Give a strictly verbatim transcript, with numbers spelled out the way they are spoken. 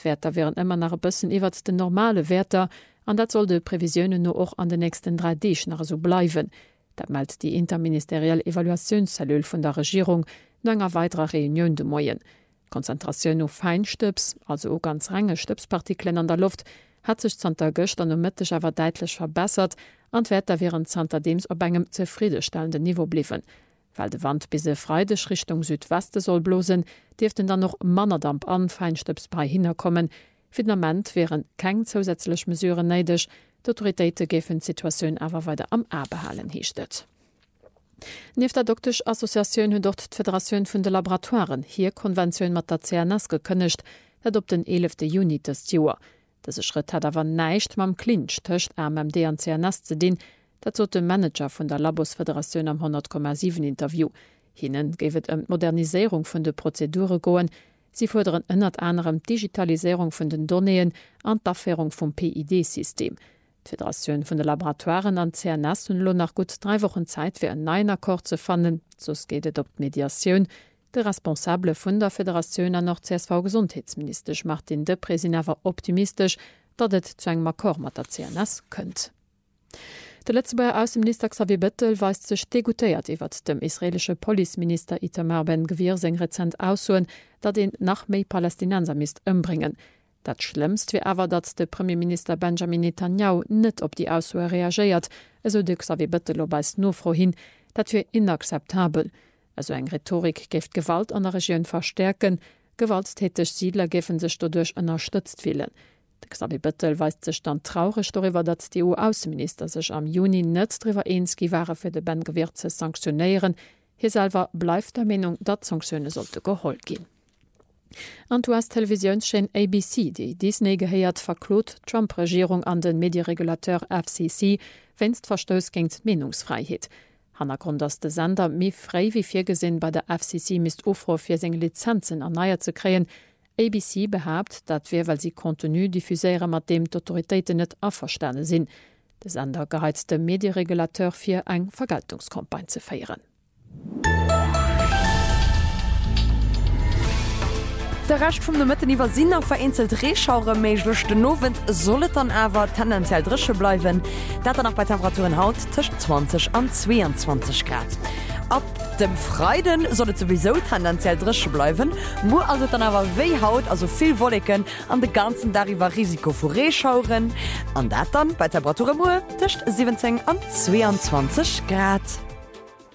Richtwerter wären immer nach bëssen iwwer de normale Werter, an dat soll de Prävisionen no och an den nächsten drei Dich nach so bleiwen. Dat meldt die interministerielle Evaluationszellul vun der Regierung no enger weiterer Reunion de Moien. Konzentrationun auf Feinstöps, also o ganz renge Stöpspartikeln an der Luft, hat sich Zter Göcht an Mittech awer deitlich verbessert, an Wetter wären Zter Deems op engem zufriedestellende Niveau bliwen. Weil de Wand bise freidech Richtung Südweste soll blosen, dürften dann noch Mannerdamp an Feinstöpsbrei hinkommen. Finament wären keng zusätzlich mesureure neidech, d'Autoritéite géfen d'Situatioun awer weiter am Abehalen hiechtet. Neef der Doktisch Assoziatioun hunn dort d'Föderatioun vun de Laboratoren hier Konventionioun mat der C N S gekënnecht, dat op den elften Juni des Joer. Dese Schritt hat awer neicht mam Klinsch töcht M M D an C N S ze dien, dat zo de Manager vun der Labosföderatioun am hundert Komma sieben Interview. Hinnen gewet em Modernisierung vun de Prozedure goen, sie forderen ënnert anderem Digitalisierung vun den Donnéen an d'Affärung vum P I D-System. D'Föderatioun vun de Laboratoren an C N S hun lo nach gut drei Wochen Zeit fir en neien Akkord ze fannen, sos gehtet op d'Mediatioun. De Responsable vun der Föderatioun an noch C S V-Gesundheitsministersch macht den de Präsident awer optimistisch, dat et zu engem Akkord mat der C N S kënnt. De letzte Außenminister Xavier Bettel weist sech degutéiert iwwer dem israelsche Polizeminister Itamar Ben-Gvir seg Rezent aussuen, dat den nach méi Palästinenser mist ëmbringen. Dat schlimmst wie awer dat de Premierminister Benjamin Netanyahu net op die Aussue reagiert, eso de Xavier Bettel obeist no froh hin, dat fir inakzeptabel. Also eng Rhetorik geft Gewalt an der Region verstärken, gewalttätig Siedler gefen sech dodurch unterstützt willen. De Xavier Bettel weist sech dann traurig darüber, dat die E U-Außenminister sech am Juni net drüber einski waren fir de Ben-Gvir ze sanktionieren. Hier selber bleif der Meinung, dat Sanktionen sollte geholt gehen. An U S-Televisionschain A B C, die Disney geheiert verklot Trump-Regierung an den Medienregulateur F C C, wennst verstößt gegen Meinungsfreiheit. Hannergrund ass de Sender mé frei wie fir gesinn bei der F C C mist Ufro fir seg Lizenzen erneiert ze kreen. A B C behabt, dat wir, weil sie Kontinu diffuséiere mat dem d'Autoritéiten net afverstane sinn. De Sender geheizte Medienregulateur fir eng Vergeltungskampagne ze feieren. Der Rest vum de Mëtten iwwer Sinner vereinzelt Reeschaure méiglech den Nowen sollet dann awer tendenziell drische bleiwen, dat er nach bei Temperaturen haut tcht zwanzig an zweiundzwanzig Grad. Ab dem Freiden sollt sowieso tendenziell drische bleiwen, mo also dann awer wéi haut also viel Wolken an de ganzen dariwer Risiko vu Reeschauren, an dat dann bei Temperature mo tcht siebzehn an zweiundzwanzig Grad.